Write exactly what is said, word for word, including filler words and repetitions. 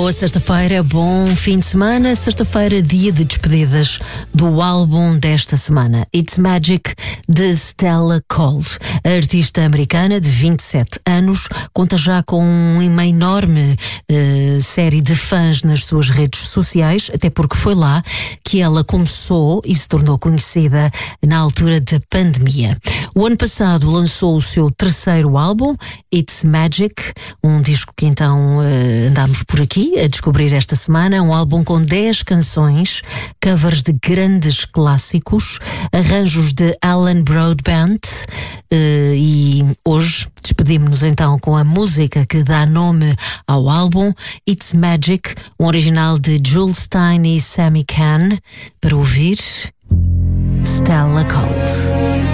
Boa sexta-feira, bom fim de semana. Sexta-feira, dia de despedidas do álbum desta semana, It's Magic, de Stella Cole. A artista americana de vinte e sete anos conta já com uma enorme uh, série de fãs nas suas redes sociais, até porque foi lá que ela começou e se tornou conhecida na altura da pandemia. O ano passado lançou o seu terceiro álbum, It's Magic, um disco que então uh, andámos por aqui a descobrir esta semana, um álbum com dez canções, covers de grandes clássicos, arranjos de Alan Broadbent, uh, e hoje despedimos-nos então com a música que dá nome ao álbum, It's Magic, um original de Jules Stein e Sammy Cahn, para ouvir Stella Cole.